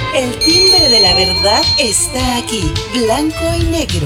El timbre de la verdad está aquí, blanco y negro.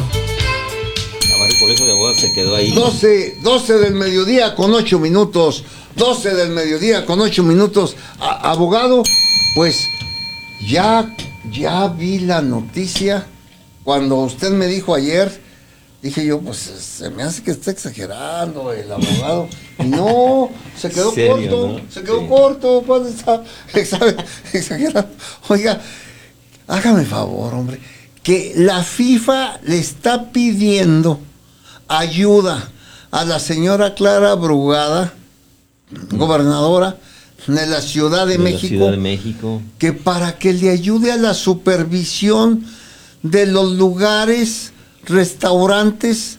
El colegio de abogados se quedó ahí. 12 del mediodía con 8 minutos. 12 del mediodía con 8 minutos. Abogado, pues ya vi la noticia. Cuando usted me dijo ayer, dije yo, pues se me hace que está exagerando el abogado. Y no, se quedó ¿Serio, corto, no? se quedó Sí. corto, pues está exagerando. Oiga, hágame favor, hombre, que la FIFA le está pidiendo ayuda a la señora Clara Brugada, gobernadora de la Ciudad de México, Ciudad de México, que para que le ayude a la supervisión de los lugares, restaurantes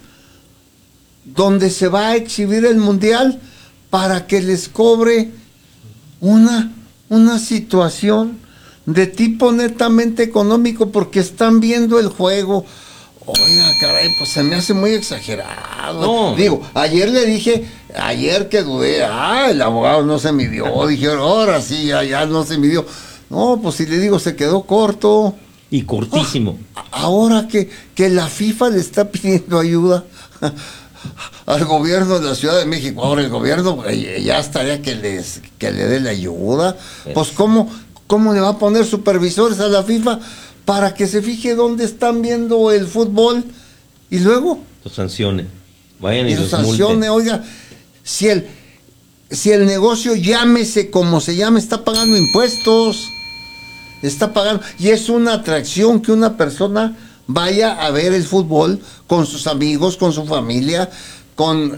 donde se va a exhibir el mundial, para que les cobre una situación de tipo netamente económico, porque están viendo el juego. Oiga, caray, pues se me hace muy exagerado. No. Digo, ayer le dije, que dudé, el abogado no se midió. Dije, ahora sí, ya no se midió. No, pues si le digo, se quedó corto. y cortísimo. Ahora que la FIFA le está pidiendo ayuda al gobierno de la Ciudad de México, ahora el gobierno ya estaría que le dé la ayuda. Pues ¿cómo le va a poner supervisores a la FIFA para que se fije dónde están viendo el fútbol y luego Los sancione. Vayan y los los sancione? multen. Oiga, si el negocio, llámese como se llame, está pagando impuestos, está pagando, y es una atracción que una persona vaya a ver el fútbol con sus amigos, con su familia, con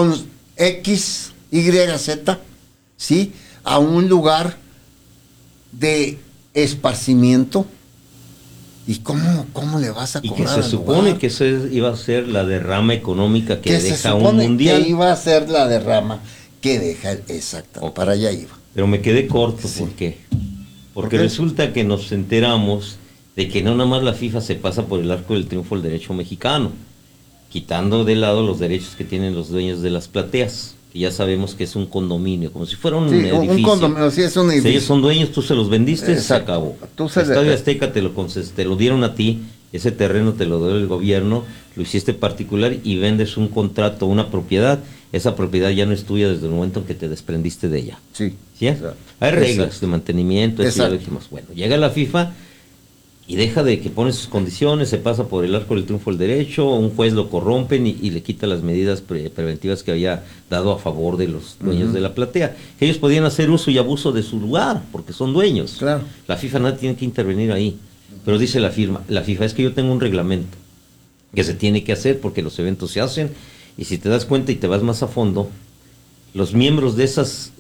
X, Y, Z, ¿sí? A un lugar de esparcimiento. ¿Y cómo le vas a Y cobrar? que se al supone lugar? que esa iba a ser la derrama económica que se deja un supone mundial. que iba a ser la derrama que deja, exacto, para allá iba. Pero me quedé corto, Sí. ¿por qué? ¿Por Porque qué? resulta que nos enteramos de que no nada más la FIFA se pasa por el arco del triunfo el derecho mexicano, quitando de lado los derechos que tienen los dueños de las plateas, que ya sabemos que es un condominio, como si fuera un edificio. Un condominio, sí, es un Si edificio. ellos son dueños, tú se los vendiste, se Exacto. acabó. Tú se El le- Estadio Azteca te lo dieron a ti, ese terreno te lo dio el gobierno, lo hiciste particular y vendes un contrato, una propiedad. Esa propiedad ya no es tuya desde el momento en que te desprendiste de ella. Sí. ¿Sí? Exacto. Hay reglas Exacto. de mantenimiento, eso ya lo Exacto. dijimos. Bueno, llega la FIFA y deja de que pone sus condiciones, se pasa por el arco del triunfo el derecho, un juez lo corrompen y le quita las medidas preventivas que había dado a favor de los dueños de la platea. Que ellos podían hacer uso y abuso de su lugar, porque son dueños. Claro. La FIFA no tiene que intervenir ahí. Pero dice la FIFA, es que yo tengo un reglamento que se tiene que hacer porque los eventos se hacen, y si te das cuenta y te vas más a fondo, los miembros de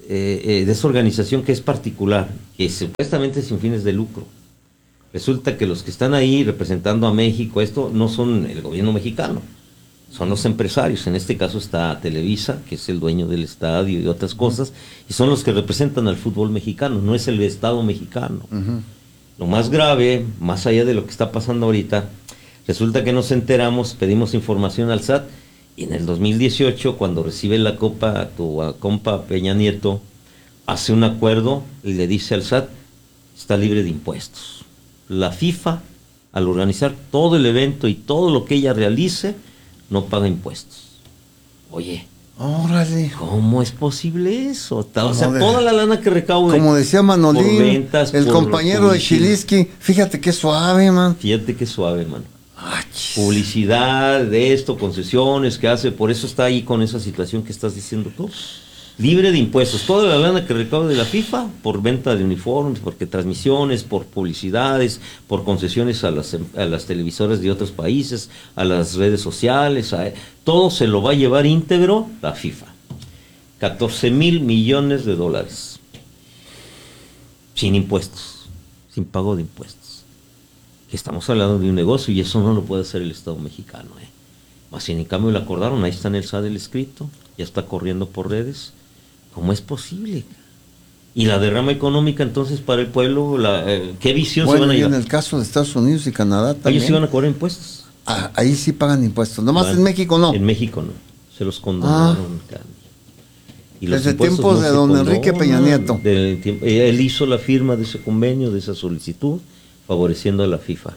esa organización que es particular, que supuestamente es sin fines de lucro, resulta que los que están ahí representando a México, esto no son el gobierno mexicano, son los empresarios. En este caso está Televisa, que es el dueño del estadio y otras cosas, y son los que representan al fútbol mexicano, no es el Estado mexicano. Lo más grave, más allá de lo que está pasando ahorita, resulta que nos enteramos, pedimos información al SAT, y en el 2018, cuando recibe la copa, tu compa Peña Nieto hace un acuerdo y le dice al SAT, está libre de impuestos. La FIFA, al organizar todo el evento y todo lo que ella realice, no paga impuestos. Oye, Órale. ¿cómo es posible eso? O sea, Como de- toda la lana que recaude. Como decía por Manolín, ventas, el por compañero de publicidad. Chilisky, fíjate qué suave, man. Fíjate qué suave, mano. Ah, chis. Publicidad de esto, concesiones que hace, por eso está ahí con esa situación que estás diciendo tú. Libre de impuestos, toda la lana que recaude de la FIFA por venta de uniformes, porque transmisiones, por publicidades, por concesiones a las televisoras de otros países, a las redes sociales, todo se lo va a llevar íntegro la FIFA. 14,000 millones de dólares. Sin impuestos, sin pago de impuestos. Que estamos hablando de un negocio y eso no lo puede hacer el Estado mexicano. Más si en cambio lo acordaron, ahí está en el SAT el escrito, ya está corriendo por redes. ¿Cómo es posible? Y la derrama económica entonces para el pueblo, ¿qué visión se Bueno, van a y en llevar? el caso de Estados Unidos y Canadá también. Ellos sí van a cobrar impuestos. Ahí sí pagan impuestos. Nomás Van. en México no. En México no. Se los condonaron. Candy. Y los Desde impuestos tiempos de se don Enrique Peña condonan. Nieto. Él hizo la firma de ese convenio, de esa solicitud, favoreciendo a la FIFA.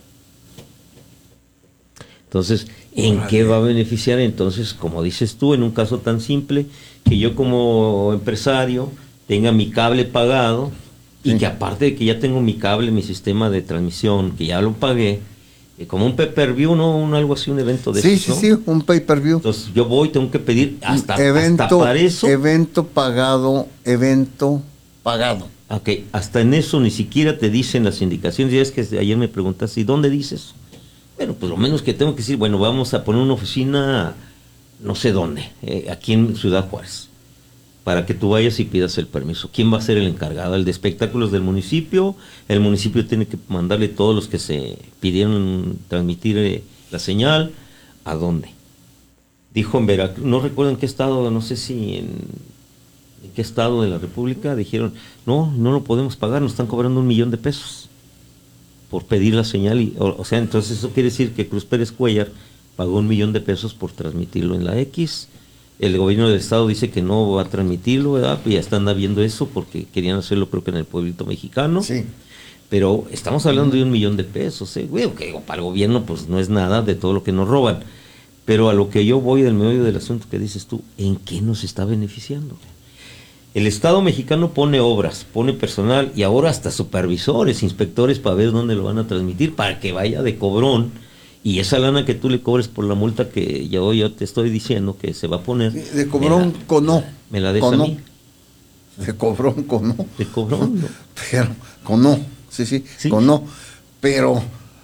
Entonces, ¿en qué va a beneficiar? Entonces, como dices tú, en un caso tan simple, que yo como empresario tenga mi cable pagado y que aparte de que ya tengo mi cable, mi sistema de transmisión, que ya lo pagué, como un pay-per-view, ¿no? Algo así, un evento de Sí, esos, sí, ¿no? sí, un pay-per-view. Entonces, yo voy, tengo que pedir hasta Evento, para eso. evento pagado. Ok, hasta en eso ni siquiera te dicen las indicaciones. Ya es que ayer me preguntaste, ¿y dónde dices? Bueno, pues lo menos que tengo que decir, bueno, vamos a poner una oficina, no sé dónde, aquí en Ciudad Juárez, para que tú vayas y pidas el permiso. ¿Quién va a ser el encargado? ¿El de espectáculos del municipio? El municipio tiene que mandarle todos los que se pidieron transmitir la señal. ¿A dónde? Dijo en Veracruz, no recuerdo en qué estado, no sé si en qué estado de la República, dijeron, no lo podemos pagar, nos están cobrando $1,000,000 por pedir la señal. O sea, entonces eso quiere decir que Cruz Pérez Cuellar pagó $1,000,000 por transmitirlo en la X. El gobierno del estado dice que no va a transmitirlo, ¿verdad? Y ya están viendo eso porque querían hacerlo, creo que en el pueblito mexicano. Sí. Pero estamos hablando de $1,000,000, Güey, que para el gobierno pues no es nada de todo lo que nos roban. Pero a lo que yo voy del meollo del asunto que dices tú, ¿en qué nos está beneficiando? El Estado mexicano pone obras, pone personal y ahora hasta supervisores, inspectores para ver dónde lo van a transmitir, para que vaya de cobrón. Y esa lana que tú le cobres por la multa que yo te estoy diciendo que se va a poner. De cobrón con no. ¿Me la des a mí? De cobrón con no. De cobrón, no. Pero, con no. Sí, con no. Pero,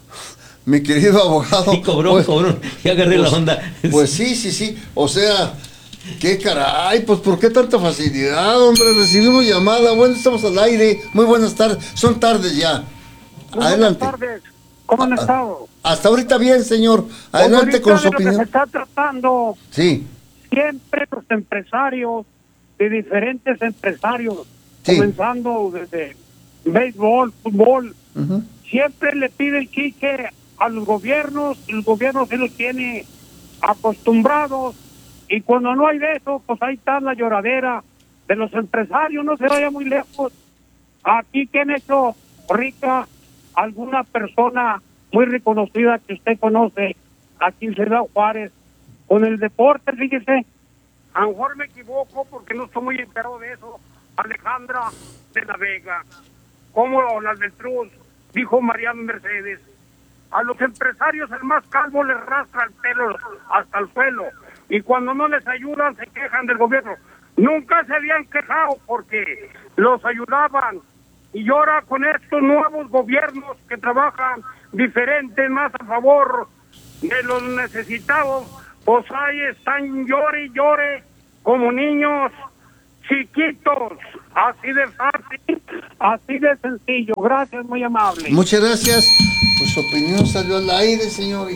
mi querido abogado. Sí, cobrón. Ya agarré la onda. Pues sí. O sea, qué caray, pues ¿por qué tanta facilidad, hombre? Recibimos llamada. Bueno, estamos al aire. Muy buenas tardes. Son tardes ya. Adelante. Buenas tardes. ¿Cómo han estado? Hasta ahorita bien, señor. Adelante con su opinión. Se está tratando Sí. siempre los empresarios, de diferentes empresarios, Sí. comenzando desde béisbol, fútbol, Ujú. siempre le pide el quique a los gobiernos, el gobierno se los tiene acostumbrados, y cuando no hay de eso, pues ahí está la lloradera de los empresarios. No se vaya muy lejos. Aquí que han hecho rica alguna persona muy reconocida que usted conoce aquí en Ciudad Juárez con el deporte, fíjese. A lo mejor me equivoco porque no estoy muy enterado de eso. Alejandra de la Vega, como las del Truz, dijo Mariano Mercedes. A los empresarios el más calvo les rastra el pelo hasta el suelo, y cuando no les ayudan se quejan del gobierno. Nunca se habían quejado porque los ayudaban, y ahora con estos nuevos gobiernos que trabajan diferente, más a favor de los necesitados, pues ahí están llore y llore como niños chiquitos. Así de fácil, así de sencillo. Gracias, muy amable. Muchas gracias. Pues su opinión salió al aire, señor.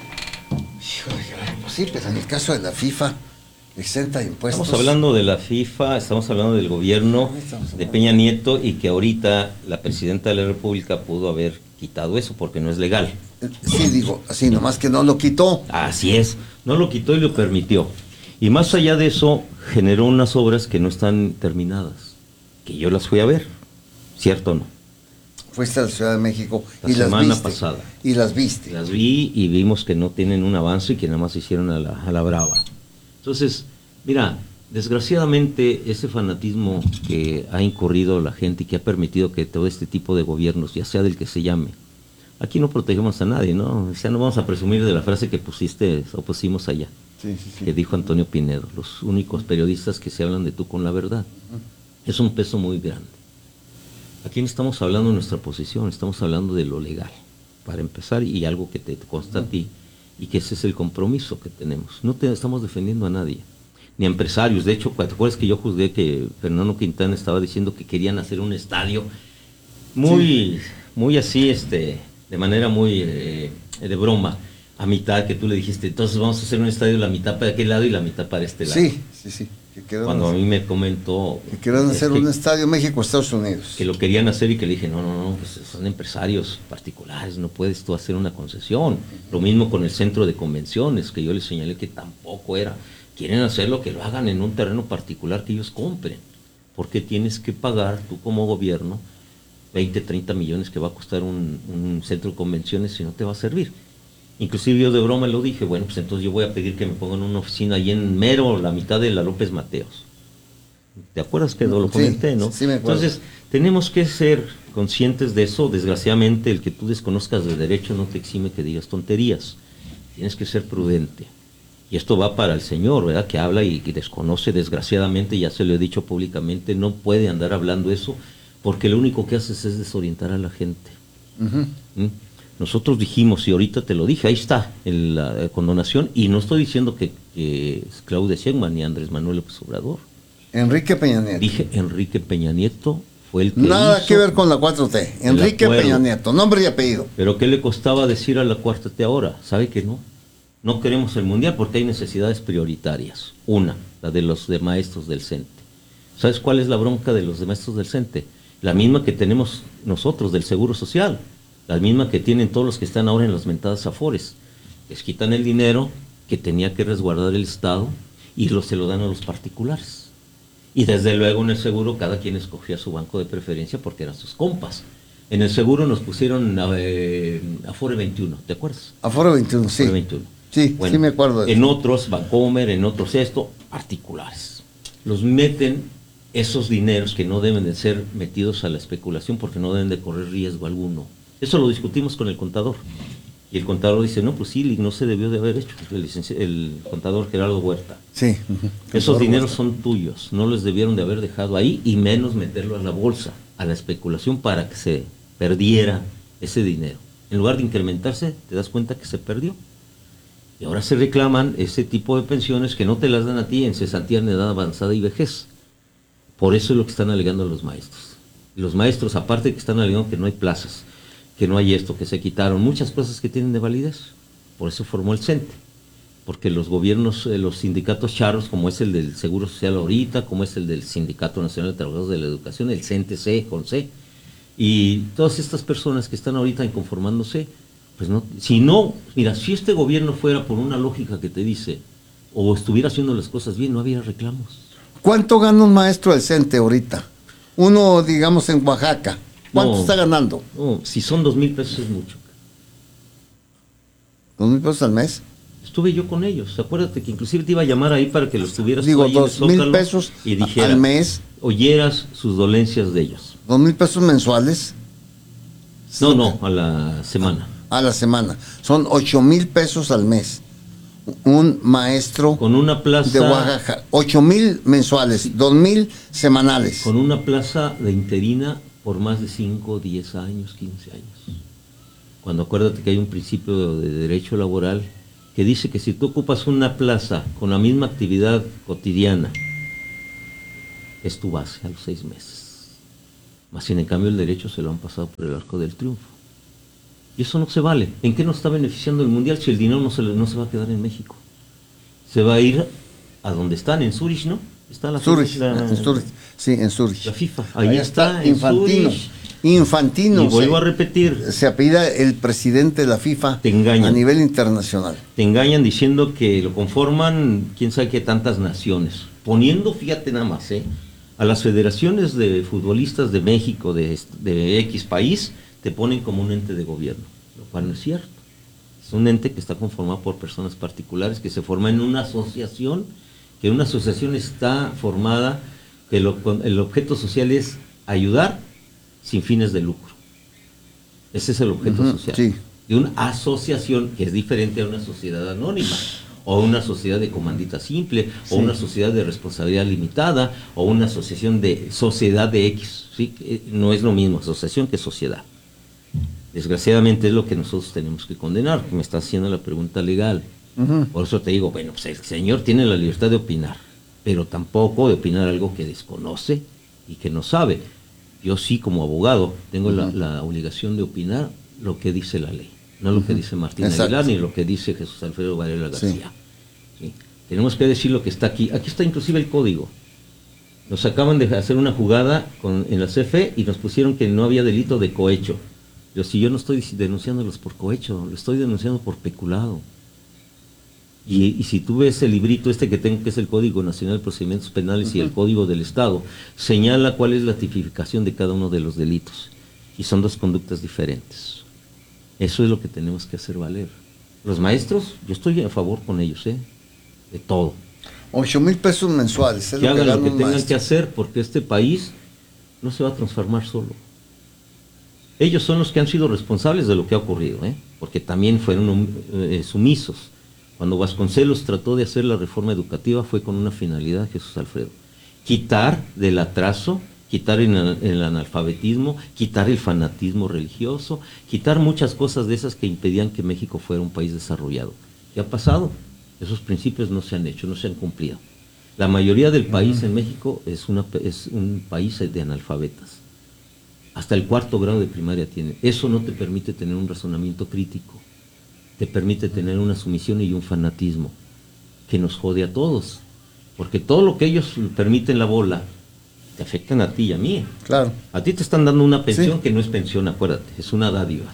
Pues sí, pero en el caso de la FIFA, exenta de impuestos. Estamos hablando de la FIFA, estamos hablando del gobierno de Peña Nieto, y que ahorita la presidenta de la República pudo haber quitado eso porque no es legal. Sí, digo, así, nomás que no lo quitó. Así es, no lo quitó y lo permitió. Y más allá de eso, generó unas obras que no están terminadas, que yo las fui a ver, ¿cierto o no? Fuiste a la Ciudad de México La y las semana viste. pasada. Y las viste. Las vi y vimos que no tienen un avance y que nada más se hicieron a la brava. Entonces, mira, desgraciadamente ese fanatismo que ha incurrido la gente y que ha permitido que todo este tipo de gobiernos, ya sea del que se llame, aquí no protegemos a nadie, ¿no? O sea, no vamos a presumir de la frase que pusiste o pusimos allá, Sí. que dijo Antonio Pinedo, los únicos periodistas que se hablan de tú con la verdad. Es un peso muy grande. Aquí no estamos hablando de nuestra posición, estamos hablando de lo legal, para empezar, y algo que te consta a ti, y que ese es el compromiso que tenemos. No estamos defendiendo a nadie, ni a empresarios. De hecho, ¿te acuerdas que yo juzgué que Fernando Quintana estaba diciendo que querían hacer un estadio muy así, de manera muy de broma, a mitad, que tú le dijiste, entonces vamos a hacer un estadio la mitad para aquel lado y la mitad para este lado? Sí. Cuando a mí me comentó que querían hacer un estadio México-Estados Unidos. que lo querían hacer, y que le dije, no, pues son empresarios particulares, no puedes tú hacer una concesión. Lo mismo con el centro de convenciones, que yo les señalé que tampoco era. Quieren hacerlo, que lo hagan en un terreno particular que ellos compren. ¿Por qué tienes que pagar tú como gobierno 20, 30 millones que va a costar un centro de convenciones si no te va a servir. Inclusive yo de broma lo dije, bueno, pues entonces yo voy a pedir que me pongan una oficina ahí en mero la mitad de la López Mateos. ¿Te acuerdas que lo comenté, no? Sí, me acuerdo. Entonces, tenemos que ser conscientes de eso. Desgraciadamente, el que tú desconozcas de derecho no te exime que digas tonterías. Tienes que ser prudente. Y esto va para el señor, ¿verdad? Que habla y desconoce, desgraciadamente, ya se lo he dicho públicamente, no puede andar hablando eso, porque lo único que haces es desorientar a la gente. ¿Mm? Nosotros dijimos, y ahorita te lo dije, ahí está la condonación, y no estoy diciendo que es Claudia Sheinbaum ni Andrés Manuel López Obrador. Enrique Peña Nieto. Dije, Enrique Peña Nieto fue el que Nada hizo, que ver con la 4T. Enrique acuerdo. Peña Nieto, nombre y apellido. Pero ¿qué le costaba decir a la 4T ahora? ¿Sabe que no? No queremos el Mundial porque hay necesidades prioritarias. Una, la de los maestros del CENTE. ¿Sabes cuál es la bronca de los maestros del CENTE? La misma que tenemos nosotros del Seguro Social. La misma que tienen todos los que están ahora en las mentadas afores. Les quitan el dinero que tenía que resguardar el Estado y se lo dan a los particulares. Y desde luego en el seguro cada quien escogía su banco de preferencia porque eran sus compas. En el seguro nos pusieron Afore 21, ¿te acuerdas? Aforo 21, sí. Afore 21. Sí, Bueno, sí me acuerdo de en eso. otros, Bancomer, en otros particulares. Los meten esos dineros que no deben de ser metidos a la especulación porque no deben de correr riesgo alguno. Eso lo discutimos con el contador. Y el contador dice, no, pues sí, no se debió de haber hecho, el contador Gerardo Huerta. Sí. Esos dineros son tuyos, no los debieron de haber dejado ahí y menos meterlo a la bolsa, a la especulación para que se perdiera ese dinero. En lugar de incrementarse, te das cuenta que se perdió. Y ahora se reclaman ese tipo de pensiones que no te las dan a ti en cesantía en edad avanzada y vejez. Por eso es lo que están alegando los maestros. Y los maestros, aparte que están alegando que no hay plazas, que no hay esto, que se quitaron muchas cosas que tienen de validez. Por eso formó el CENTE. Porque los gobiernos, los sindicatos charros, como es el del Seguro Social ahorita, como es el del Sindicato Nacional de Trabajadores de la Educación, el CENTE-C con C, y todas estas personas que están ahorita inconformándose, pues no, si no, mira, si este gobierno fuera por una lógica que te dice, o estuviera haciendo las cosas bien, no había reclamos. ¿Cuánto gana un maestro del CENTE ahorita? Uno, digamos, en Oaxaca. ¿Cuánto No, está ganando? No, si son 2,000 pesos es mucho. ¿2,000 pesos al mes? Estuve yo con ellos, acuérdate que inclusive te iba a llamar ahí para que lo estuvieras Digo, tú ahí en el 2,000 Zócalo pesos y dijera, al mes. oyeras sus dolencias de ellos. 2,000 pesos mensuales. No, a la semana. A la semana. Son 8,000 pesos al mes. Un maestro Con una plaza de Oaxaca. 8,000 mensuales, 2,000 semanales. con una plaza de interina por más de 5, 10 años, 15 años. Cuando acuérdate que hay un principio de derecho laboral que dice que si tú ocupas una plaza con la misma actividad cotidiana, es tu base a los 6 meses. Más sin en cambio el derecho se lo han pasado por el arco del triunfo. Y eso no se vale. ¿En qué nos está beneficiando el Mundial si el dinero no se va a quedar en México? Se va a ir a donde están, en Zurich, ¿no? Está la Zurich, FIFA, en Zurich. Sí, en Zurich. la FIFA. Ahí está, en Infantino. Zurich. Infantino. Y vuelvo a se- repetir, Se apellida el presidente de la FIFA Te engañan. a nivel internacional. te engañan diciendo que lo conforman quién sabe qué tantas naciones. Poniendo, fíjate nada más, a las federaciones de futbolistas de México, de X país, te ponen como un ente de gobierno, lo cual no es cierto. Es un ente que está conformado por personas particulares, que se forma en una asociación, que una asociación está formada, que el objeto social es ayudar sin fines de lucro. Ese es el objeto Ujú, social. sí. De una asociación que es diferente a una sociedad anónima, o una sociedad de comandita simple, o Sí. una sociedad de responsabilidad limitada, o una asociación de sociedad de X. ¿Sí? No es lo mismo asociación que sociedad. Desgraciadamente es lo que nosotros tenemos que condenar. Me está haciendo la pregunta legal. Ujú. Por eso te digo, bueno, pues el señor tiene la libertad de opinar, pero tampoco de opinar algo que desconoce y que no sabe. Yo sí, como abogado, tengo la obligación de opinar lo que dice la ley, no lo que dice Martín Exacto. Aguilar ni lo que dice Jesús Alfredo Varela Sí. García. ¿Sí? Tenemos que decir lo que está aquí. Aquí está inclusive el código. Nos acaban de hacer una jugada en la CFE y nos pusieron que no había delito de cohecho. Pero si yo no estoy denunciándolos por cohecho, lo estoy denunciando por peculado. Y si tú ves el librito que tengo, que es el Código Nacional de Procedimientos Penales y el Código del Estado, señala cuál es la tipificación de cada uno de los delitos. Y son dos conductas diferentes. Eso es lo que tenemos que hacer valer. Los maestros, yo estoy a favor con ellos, de todo. 8,000 pesos mensuales. Es Que hagan lo gana que un tengan maestro. que hacer, porque este país no se va a transformar solo. Ellos son los que han sido responsables de lo que ha ocurrido, porque también fueron sumisos. Cuando Vasconcelos trató de hacer la reforma educativa fue con una finalidad, Jesús Alfredo: quitar del atraso, quitar el analfabetismo, quitar el fanatismo religioso, quitar muchas cosas de esas que impedían que México fuera un país desarrollado. ¿Qué ha pasado? Esos principios no se han hecho, no se han cumplido. La mayoría del país en México es un país de analfabetas. Hasta el 4º grado de primaria tiene. Eso no te permite tener un razonamiento crítico. Te permite tener una sumisión y un fanatismo que nos jode a todos. Porque todo lo que ellos permiten la bola te afectan a ti y a mí. Claro. A ti te están dando una pensión Sí. que no es pensión, acuérdate, es una dádiva.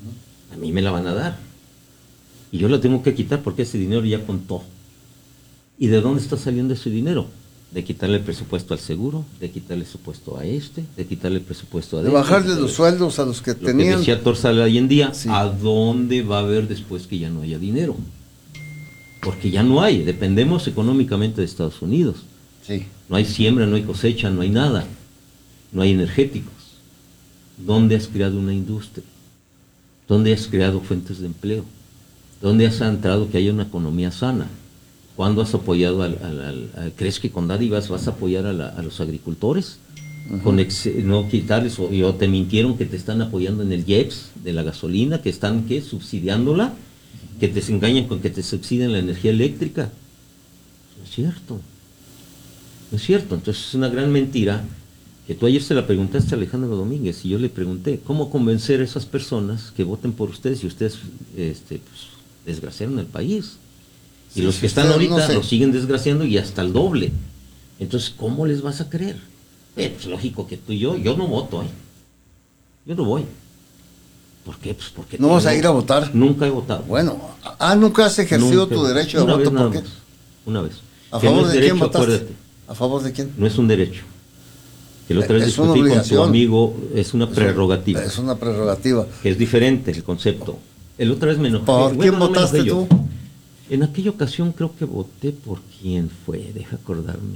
A mí me la van a dar. Y yo la tengo que quitar porque ese dinero ya contó. ¿Y de dónde está saliendo ese dinero? De quitarle el presupuesto al seguro, de quitarle el presupuesto a de quitarle el presupuesto a De bajarle los sueldos a los que lo tenían. que decía Torsala hoy en día, Sí. ¿a dónde va a haber después que ya no haya dinero? Porque ya no hay, dependemos económicamente de Estados Unidos. Sí. No hay siembra, no hay cosecha, no hay nada. No hay energéticos. ¿Dónde has creado una industria? ¿Dónde has creado fuentes de empleo? ¿Dónde has entrado que haya una economía sana? ¿Cuándo has apoyado crees que con dádivas vas a apoyar a los agricultores? Con no quitarles, o te mintieron que te están apoyando en el IEPS de la gasolina, que están subsidiándola, que te engañan con que te subsidian la energía eléctrica. No es cierto. No es cierto. Entonces es una gran mentira que tú ayer se la preguntaste a Alejandro Domínguez y yo le pregunté, ¿cómo convencer a esas personas que voten por ustedes y ustedes pues, desgraciaron el país? Y Sí, los si que están ustedes, ahorita no sé. lo siguen desgraciando y hasta el doble. Entonces, ¿cómo les vas a creer? Pues lógico que tú y yo no voto, Yo no voy. ¿Por qué? Pues porque ¿No vas a ir a votar? Nunca he votado. Bueno, nunca has ejercido Nunca. tu derecho de Una voto. vez nada ¿Por qué? más. Una vez. ¿A Que no favor es de derecho, quién votaste? acuérdate. ¿A favor de quién? No es un derecho. Que la otra vez Es una discutí con tu obligación. amigo, es una prerrogativa. Es una prerrogativa. Que es diferente el concepto. El otra vez me enojé. ¿Por Bueno, quién no me votaste enojé yo. tú? En aquella ocasión creo que voté por quién fue, deja acordarme.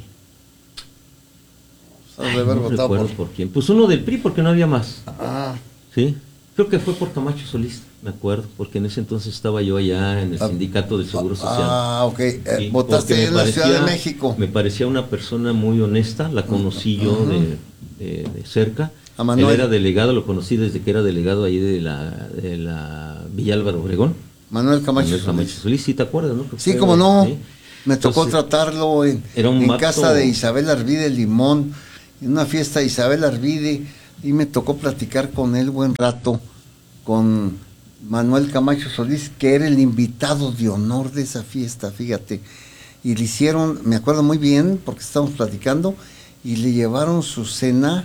Has de haber No votado recuerdo por... por quién. Pues uno del PRI porque no había más. Ah, ¿Sí? Creo que fue por Camacho Solís, me acuerdo, porque en ese entonces estaba yo allá en el sindicato del Seguro Social. ok. Sí, Votaste porque en la Ciudad de México. Me parecía una persona muy honesta, la conocí yo de cerca. A Manuel. Él era delegado, lo conocí desde que era delegado ahí de la Villa Álvaro Obregón. Manuel Camacho Manuel Camacho Solís. Solís, ¿sí te acuerdas, no? Sí, como no. ¿Sí? Me tocó Entonces, tratarlo era un en vato- casa de Isabel Arvide Limón, en una fiesta de Isabel Arvide, y me tocó platicar con él buen rato, con Manuel Camacho Solís, que era el invitado de honor de esa fiesta, fíjate. Y le hicieron, me acuerdo muy bien, porque estábamos platicando, y le llevaron su cena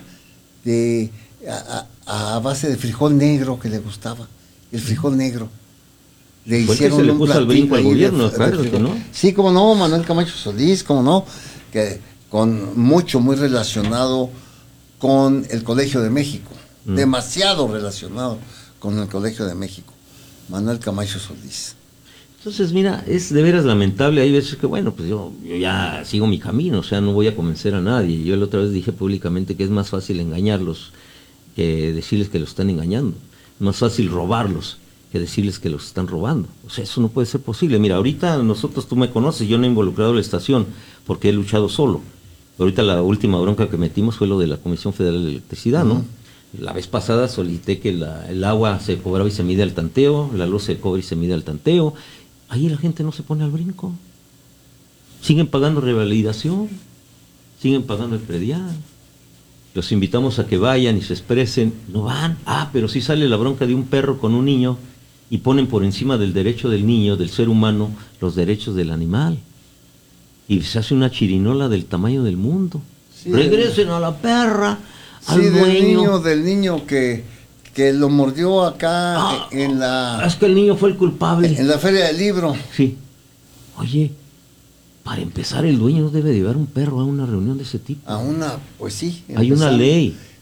a base de frijol negro que le gustaba, el frijol negro. Le Fue el que hicieron se le un puso al platillo brinco al ahí de- gobierno, de acuérdate, frijol. ¿no? Sí, como no, Manuel Camacho Solís, como no, que muy relacionado con el Colegio de México, demasiado relacionado con el Colegio de México, Manuel Camacho Solís. Entonces, mira, es de veras lamentable. Hay veces que, bueno, pues yo ya sigo mi camino, o sea, no voy a convencer a nadie. Yo la otra vez dije públicamente que es más fácil engañarlos que decirles que los están engañando. Más fácil robarlos que decirles que los están robando. O sea, eso no puede ser posible. Mira, ahorita nosotros, tú me conoces, yo no he involucrado a la estación porque he luchado solo. Ahorita la última bronca que metimos fue lo de la Comisión Federal de Electricidad, ¿no? La vez pasada solicité que el agua se cobraba y se mide al tanteo, la luz se cobra y se mide al tanteo. Ahí la gente no se pone al brinco. Siguen pagando revalidación, siguen pagando el predial. Los invitamos a que vayan y se expresen. No van. Pero sí sale la bronca de un perro con un niño y ponen por encima del derecho del niño, del ser humano, los derechos del animal. Y se hace una chirinola del tamaño del mundo. Sí, Regresen a la perra, al Sí, dueño. del niño que lo mordió acá en Es que el niño fue el culpable. la Feria del Libro. Sí. Oye, para empezar, el dueño no debe llevar un perro a una reunión de ese tipo. Pues sí. Hay una empezando. ley.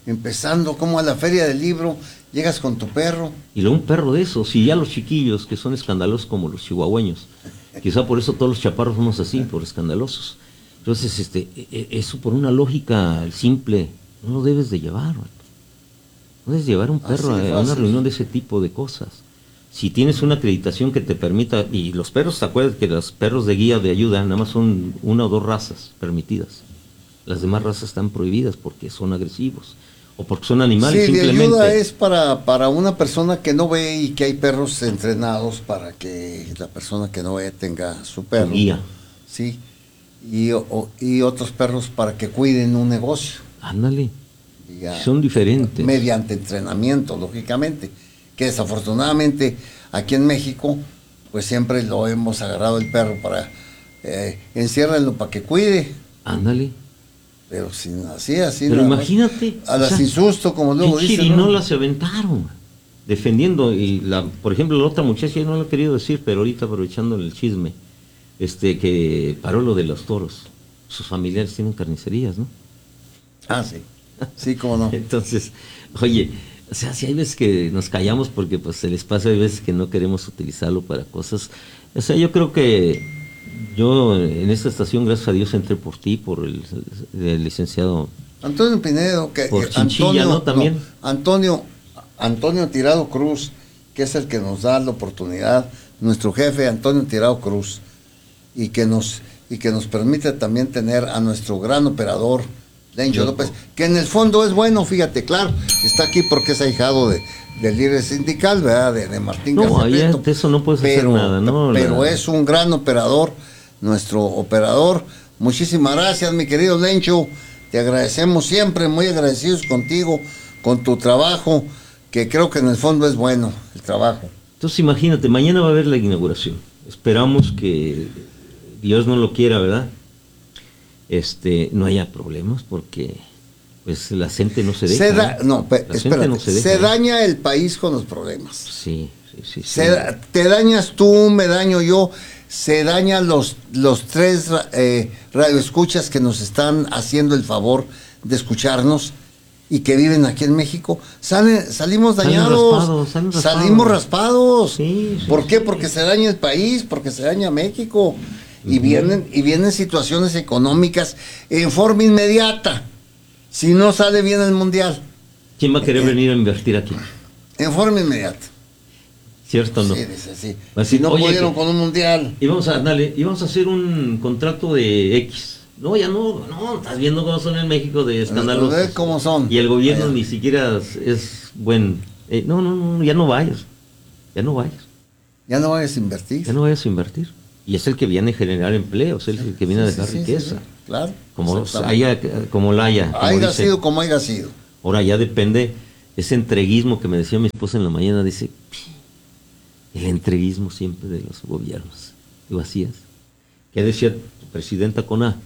empezando como a la feria del libro, llegas con tu perro. Y luego un perro de esos, y ya los chiquillos que son escandalosos como los chihuahueños. Quizá por eso todos los chaparros somos así, por escandalosos. Entonces, eso por una lógica simple, no lo debes de llevar, man. No debes llevar un perro a una reunión de ese tipo de cosas. Si tienes una acreditación que te permita, y los perros, ¿te acuerdas que los perros de guía de ayuda nada más son 1 o 2 razas permitidas? Las demás razas están prohibidas porque son agresivos o porque son animales Sí, simplemente. de ayuda es para una persona que no ve y que hay perros entrenados para que la persona que no ve tenga su perro. Guía. Sí, y otros perros para que cuiden un negocio. Ándale. Ya, Son diferentes. mediante entrenamiento, lógicamente, que desafortunadamente aquí en México, pues siempre lo hemos agarrado el perro para enciérrenlo para que cuide, Ándale. pero sin así. Pero nada más. imagínate. A la sin susto, como luego ¿Qué dicen, chirinola se aventaron? Defendiendo, y por ejemplo, la otra muchacha, yo no lo he querido decir, pero ahorita aprovechando el chisme, que paró lo de los toros. Sus familiares tienen carnicerías, ¿no? Ah, sí. Sí, cómo no. Entonces, oye, o sea, si hay veces que nos callamos porque pues el espacio hay veces que no queremos utilizarlo para cosas. O sea, yo creo que yo en esta estación, gracias a Dios, entré por ti, por el licenciado. Antonio Pinedo, que Por Chinchilla, ¿no? También. Antonio Tirado Cruz, que es el que nos da la oportunidad, nuestro jefe Antonio Tirado Cruz, y que nos permite también tener a nuestro gran operador, Lencho López, que en el fondo es bueno, fíjate, claro, está aquí porque es ahijado del líder sindical, ¿verdad? De Martín No, García ahí Prieto, de eso no puedes hacer nada, ¿no? Pero es un gran operador, nuestro operador. Muchísimas gracias, mi querido Lencho. Te agradecemos siempre, muy agradecidos contigo, con tu trabajo, que creo que en el fondo es bueno, el trabajo. Entonces imagínate, mañana va a haber la inauguración. Esperamos que Dios no lo quiera, ¿verdad? No haya problemas porque pues la gente no se deja. Se daña el país con los problemas. Sí. Te dañas tú, me daño yo, se dañan los 3 radioescuchas que nos están haciendo el favor de escucharnos y que viven aquí en México. Salimos dañados, salimos raspados. Sí, ¿Por qué? Porque se daña el país, porque se daña México. Y vienen situaciones económicas en forma inmediata. Si no sale bien el mundial. ¿Quién va a querer venir a invertir aquí? En forma inmediata. ¿Cierto o no? Sí, dice así. Así, Si no pudieron con un mundial. Íbamos a hacer un contrato de X. No, ya no, estás viendo cómo son en México de escandalosos. ¿Cómo son? Y el gobierno ni siquiera es buen. No, ya no vayas. Ya no vayas. Ya no vayas a invertir. Ya no vayas a invertir. Y es el que viene a generar empleo, es el que viene a dejar riqueza. Sí, claro. Como la haya. Haya sido como haya sido. Ahora ya depende, ese entreguismo que me decía mi esposa en la mañana, dice, el entreguismo siempre de los gobiernos. Digo, así es. ¿Qué decía tu presidenta Coná?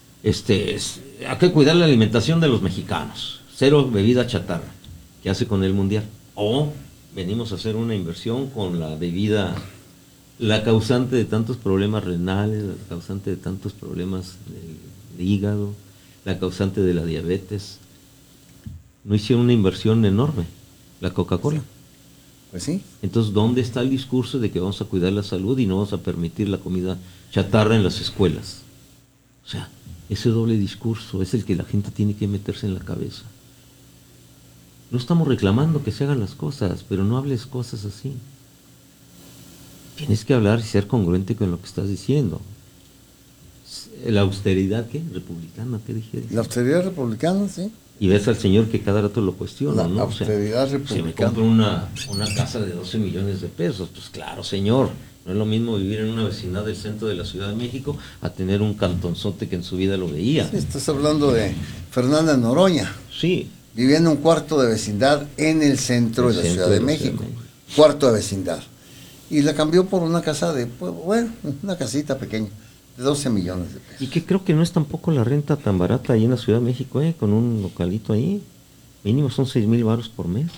Hay que cuidar la alimentación de los mexicanos. 0 bebida chatarra. ¿Qué hace con el mundial? O venimos a hacer una inversión con la bebida, la causante de tantos problemas renales, la causante de tantos problemas de hígado, la causante de la diabetes. No hicieron una inversión enorme, la Coca-Cola. Pues sí. Entonces, ¿dónde está el discurso de que vamos a cuidar la salud y no vamos a permitir la comida chatarra en las escuelas? O sea, ese doble discurso es el que la gente tiene que meterse en la cabeza. No estamos reclamando que se hagan las cosas, pero no hables cosas así. Tienes que hablar y ser congruente con lo que estás diciendo. La austeridad, ¿qué? Republicana, ¿qué dije? La austeridad republicana, sí. Y ves al señor que cada rato lo cuestiona, La ¿no? austeridad republicana. Si me compro una casa de 12 millones de pesos, pues claro, señor. No es lo mismo vivir en una vecindad del centro de la Ciudad de México a tener un cantonzote que en su vida lo veía. Sí, estás hablando de Fernanda Noroña. Sí. Vivía en un cuarto de vecindad en el centro de la Ciudad de México. Cuarto de vecindad. Y la cambió por una casa una casita pequeña, de 12 millones de pesos. Y que creo que no es tampoco la renta tan barata ahí en la Ciudad de México, con un localito ahí. Mínimo son 6,000 varos por mes.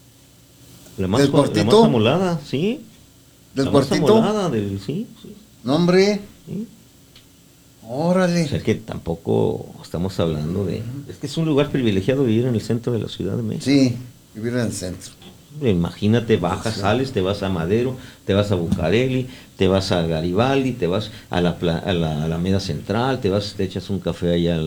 La más amolada, sí. ¿Del la cuartito? Más amolada, sí. No, hombre. Sí. Órale. O sea que tampoco estamos hablando de... Es que es un lugar privilegiado vivir en el centro de la Ciudad de México. Sí, vivir en el centro. Imagínate, bajas, sales, te vas a Madero, te vas a Bucareli, te vas a Garibaldi, te vas a la Alameda Central, te echas un café allá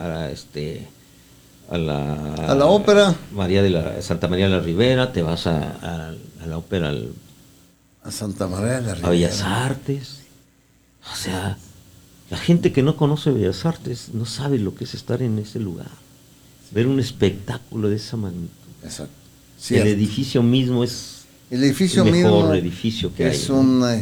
a la ópera. Santa María de la Ribera, te vas a la ópera, A Santa María de la Ribera. a Bellas Artes. O sea, la gente que no conoce Bellas Artes no sabe lo que es estar en ese lugar, ver un espectáculo de esa magnitud. Exacto. El Cierto. edificio mismo es El edificio el mejor mismo edificio que es hay, ¿no? un...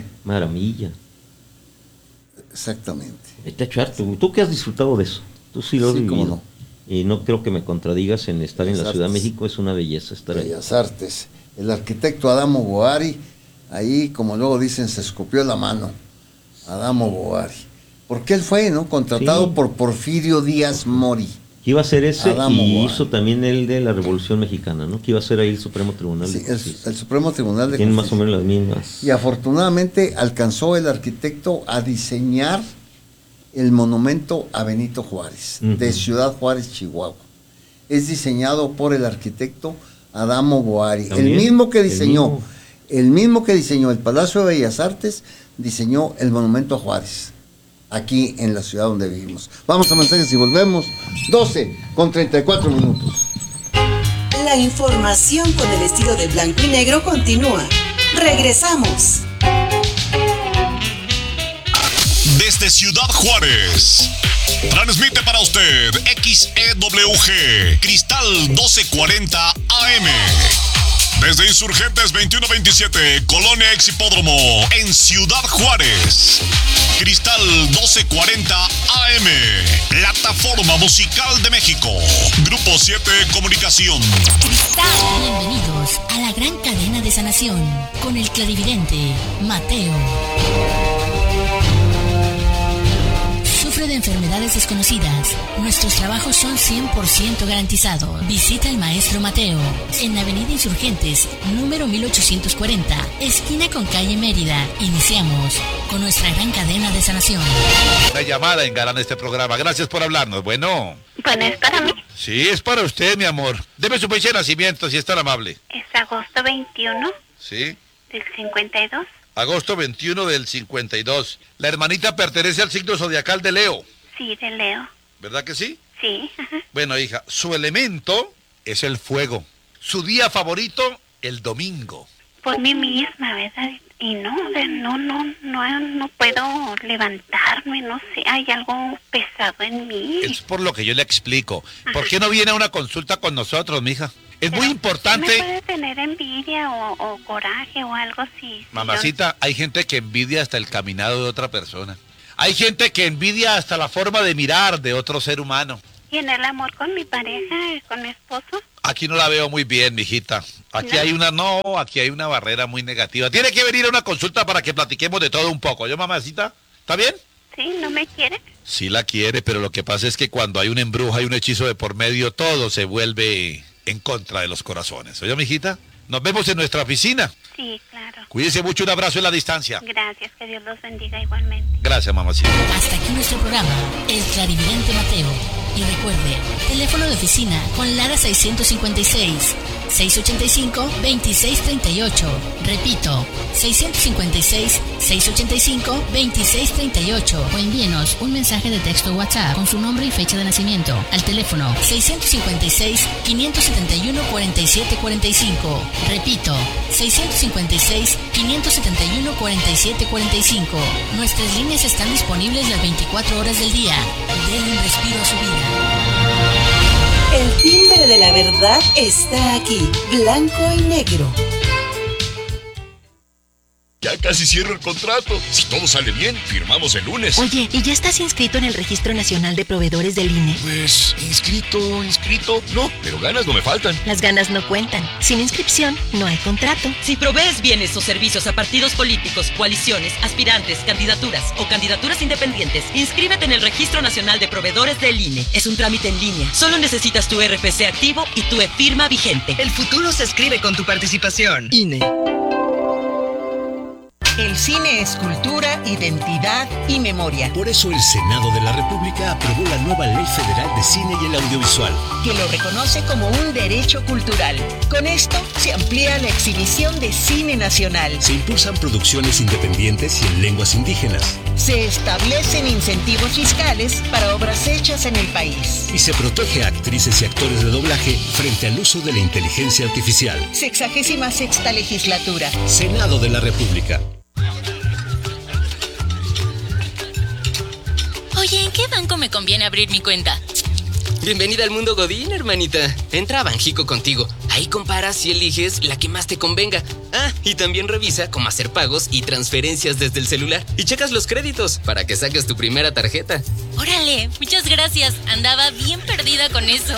exactamente. Vete a echar, tú que has disfrutado de eso, tú sí lo has Sí, vivido. cómo no. Y no creo que me contradigas en estar en la Bellas Ciudad de Artes. México, es una belleza estar ahí. Bellas Artes. El arquitecto Adamo Boari, ahí, como luego dicen, se escupió la mano. Adamo Boari. Porque él fue, ¿no? Contratado Sí. por Porfirio Díaz Mori. Que iba a ser ese Adamo y Boari. hizo también el de la Revolución Mexicana, ¿no? Que iba a ser ahí el Supremo Tribunal Sí, de Justicia. el Supremo Tribunal de Tienen más o Justicia. menos las mismas. Y afortunadamente alcanzó el arquitecto a diseñar el monumento a Benito Juárez, de Ciudad Juárez, Chihuahua. Es diseñado por el arquitecto Adamo Boari, ¿También? el mismo que diseñó, El mismo. el Palacio de Bellas Artes, diseñó el monumento a Juárez, aquí en la ciudad donde vivimos. Vamos a mensajes y volvemos. 12:34. La información con el estilo de blanco y negro continúa. Regresamos. Desde Ciudad Juárez, transmite para usted XEWG Cristal 1240 AM. Desde Insurgentes 2127, Colonia Ex Hipódromo, en Ciudad Juárez. Cristal 1240 AM, Plataforma Musical de México. Grupo 7 Comunicación. Bienvenidos a la gran cadena de sanación con el clarividente Mateo. Sufre de enfermedades desconocidas. Nuestros trabajos son 100% garantizados. Visita al maestro Mateo en Avenida Insurgentes, número 1840, esquina con calle Mérida. Iniciamos con nuestra gran cadena de sanación. Una llamada engalana este programa. Gracias por hablarnos. Bueno. Bueno, ¿es para mí? Sí, es para usted, mi amor. Deme su fecha de nacimiento, si es tan amable. Es agosto 21 Sí. del 52. Agosto 21 del 52. La hermanita pertenece al signo zodiacal de Leo. Sí, de Leo. ¿Verdad que sí? Sí. Ajá. Bueno, hija, su elemento es el fuego. Su día favorito, el domingo. Por mí misma, ¿verdad? Y no puedo levantarme, no sé, hay algo pesado en mí. Es por lo que yo le explico. ¿Por qué no viene a una consulta con nosotros, mija? Es Pero muy ¿sí importante. me puede tener envidia o coraje o algo así? Mamacita, hay gente que envidia hasta el caminado de otra persona. Hay gente que envidia hasta la forma de mirar de otro ser humano. ¿Y en el amor con mi pareja, con mi esposo? Aquí no la veo muy bien, mijita. Aquí ¿No? aquí hay una barrera muy negativa. Tiene que venir a una consulta para que platiquemos de todo un poco. ¿Yo, mamacita? ¿Está bien? ¿Sí? ¿No me quiere? Sí la quiere, pero lo que pasa es que cuando hay un embrujo, hay un hechizo de por medio, todo se vuelve en contra de los corazones. ¿Oye, mijita? Nos vemos en nuestra oficina. Sí, claro. Cuídese mucho, un abrazo en la distancia. Gracias, que Dios los bendiga igualmente. Gracias, mamacita. Hasta aquí nuestro programa, El Clarividente Mateo. Y recuerde, teléfono de oficina con Lara 656-685-2638. Repito, 656-685-2638. O envíenos un mensaje de texto WhatsApp con su nombre y fecha de nacimiento al teléfono 656-571-4745. Repito, 656-571-4745. Nuestras líneas están disponibles las 24 horas del día. Denle un respiro a su vida. El timbre de la verdad está aquí, blanco y negro. Ya casi cierro el contrato. Si todo sale bien, firmamos el lunes. Oye, ¿y ya estás inscrito en el Registro Nacional de Proveedores del INE? Pues, inscrito, no, pero ganas no me faltan. Las ganas no cuentan. Sin inscripción, no hay contrato. Si provees bienes o servicios a partidos políticos, coaliciones, aspirantes, candidaturas o candidaturas independientes, inscríbete en el Registro Nacional de Proveedores del INE. Es un trámite en línea. Solo necesitas tu RFC activo y tu e-firma vigente. El futuro se escribe con tu participación. INE. El cine es cultura, identidad y memoria. Por eso el Senado de la República aprobó la nueva Ley Federal de Cine y el Audiovisual, que lo reconoce como un derecho cultural. Con esto se amplía la exhibición de cine nacional. Se impulsan producciones independientes y en lenguas indígenas. Se establecen incentivos fiscales para obras hechas en el país. Y se protege a actrices y actores de doblaje frente al uso de la inteligencia artificial. 66ª legislatura. Senado de la República. Oye, ¿en qué banco me conviene abrir mi cuenta? Bienvenida al mundo Godín, hermanita. Entra a Banjico contigo. Ahí comparas y eliges la que más te convenga. Ah, y también revisa cómo hacer pagos y transferencias desde el celular. Y checas los créditos para que saques tu primera tarjeta. Órale, muchas gracias. Andaba bien perdida con eso.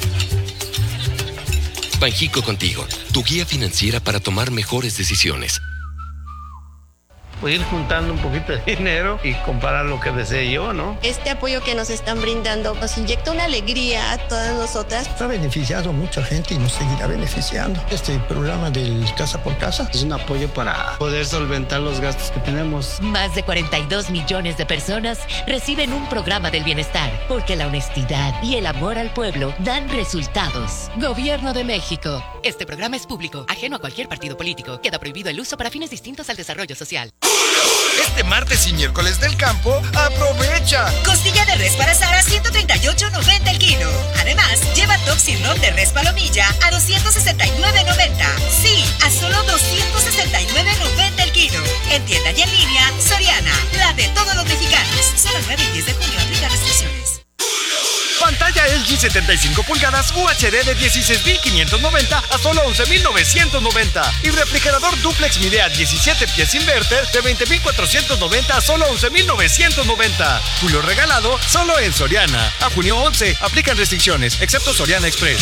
Banjico contigo, tu guía financiera para tomar mejores decisiones. Voy a ir juntando un poquito de dinero y comprar lo que desee yo, ¿no? Este apoyo que nos están brindando nos inyecta una alegría a todas nosotras. Está beneficiando mucha gente y nos seguirá beneficiando. Este programa del Casa por Casa es un apoyo para poder solventar los gastos que tenemos. Más de 42 millones de personas reciben un programa del bienestar, porque la honestidad y el amor al pueblo dan resultados. Gobierno de México. Este programa es público, ajeno a cualquier partido político. Queda prohibido el uso para fines distintos al desarrollo social. Este martes y miércoles del campo, aprovecha. Costilla de res para asar a 138.90 el kilo. Además, lleva Toxirlón de res palomilla a 269.90. Sí, a solo 269.90 el kilo. En tienda y en línea, Soriana, la de todos los mexicanos. Solo el 9 y 10 de junio aplica restricciones. Pantalla LG 75 pulgadas UHD de 16.590 a solo 11.990. Y refrigerador duplex Midea 17 pies inverter de 20.490 a solo 11.990. Julio regalado solo en Soriana. A junio 11 aplican restricciones, excepto Soriana Express.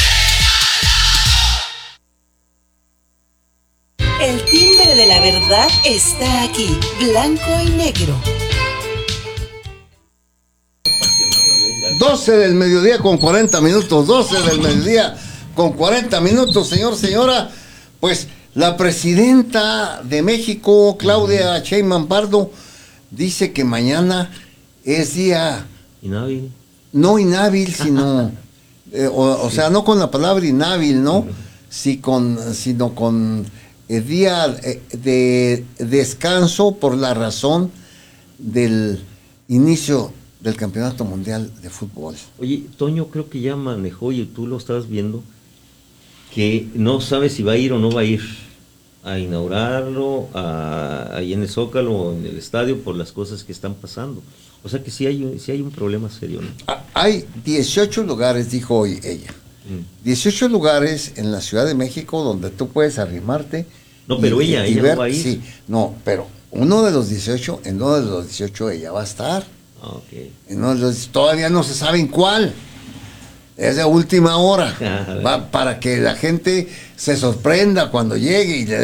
El timbre de la verdad está aquí, blanco y negro. 12 del mediodía con 40 minutos, 12 del mediodía con 40 minutos, señora. Pues la presidenta de México, Claudia Sheinbaum Pardo, dice que mañana es día... Inhábil. No inhábil, sino... o sea, no con la palabra inhábil, ¿no? Sino con el día de descanso por la razón del inicio del Campeonato Mundial de Fútbol. Oye, Toño creo que ya manejó, y tú lo estabas viendo, que no sabe si va a ir o no va a ir a inaugurarlo ahí en el Zócalo o en el estadio por las cosas que están pasando. O sea que sí hay un problema serio, ¿no? Hay 18 lugares, dijo hoy ella. 18 lugares en la Ciudad de México donde tú puedes arrimarte. No, pero ella ver, no va a ir. Sí, no, pero en uno de los 18 ella va a estar. Okay. Todavía no se sabe en cuál. Es de última hora. Para que la gente se sorprenda cuando llegue y le